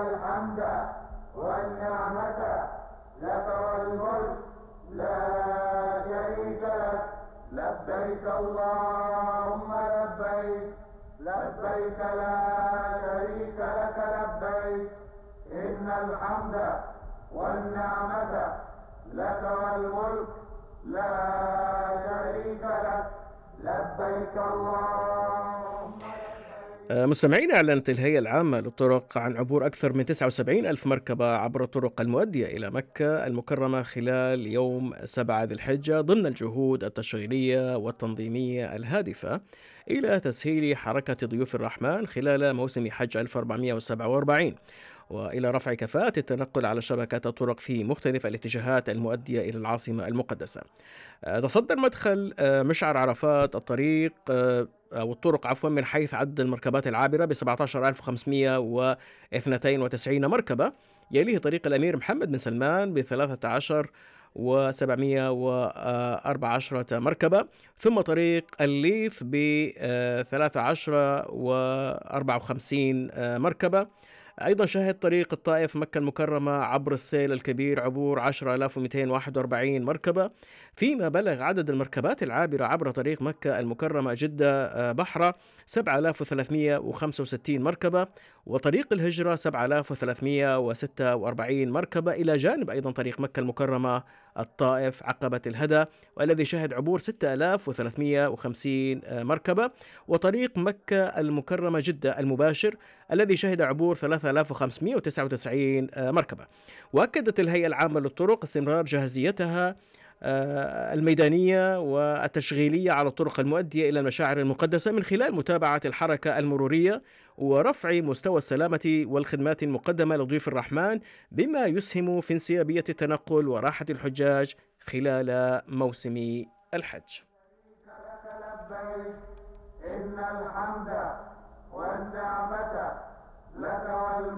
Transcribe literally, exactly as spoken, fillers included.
الحمد والنعمة لك والملك لا شريك لك. لبيك اللهم لبيك، لبيك لا شريك لك لبيك، إن الحمد والنعمة لك والملك لا شريك لك. لبيك اللهم. مستمعين، أعلنت الهيئة العامة للطرق عن عبور أكثر من تسعة وسبعين ألف مركبة عبر الطرق المؤدية إلى مكة المكرمة خلال يوم سبعة ذي الحجة، ضمن الجهود التشغيلية والتنظيمية الهادفة إلى تسهيل حركة ضيوف الرحمن خلال موسم حج ألف وأربعمائة وسبعة وأربعين، وإلى رفع كفاءة التنقل على شبكات الطرق في مختلف الاتجاهات المؤدية إلى العاصمة المقدسة. آه، تصدر مدخل آه، مشعر عرفات الطريق آه، أو الطرق عفوا من حيث عدد المركبات العابرة ب سبعة عشر ألف وخمسمائة واثنين وتسعين مركبة، يليه طريق الأمير محمد بن سلمان ب ثلاثة عشر وسبعمائة وأربعة عشر مركبة، ثم طريق الليث ب ثلاثة عشر وأربعة وخمسين مركبة. أيضا شهد طريق الطائف مكة المكرمة عبر السيل الكبير عبور عشرة آلاف ومئتين وواحد وأربعين مركبة، فيما بلغ عدد المركبات العابرة عبر طريق مكة المكرمة جدة آه، بحرة سبعة آلاف وثلاثمائة وخمسة وستين مركبة، وطريق الهجرة سبعة آلاف وثلاثمائة وستة وأربعين مركبة، إلى جانب أيضا طريق مكة المكرمة الطائف عقبة الهدى والذي شهد عبور ستة آلاف وثلاثمائة وخمسين آه، مركبة، وطريق مكة المكرمة جدة المباشر الذي شهد عبور ثلاثة آلاف وخمسمائة وتسعة وتسعين آه، مركبة. وأكدت الهيئة العامة للطرق استمرار جاهزيتها آه، الميدانية والتشغيلية على الطرق المؤدية إلى المشاعر المقدسة من خلال متابعة الحركة المرورية ورفع مستوى السلامة والخدمات المقدمة لضيوف الرحمن، بما يسهم في انسيابية التنقل وراحة الحجاج خلال موسم الحج. لبيك، إن الحمد والنعمة لك والملك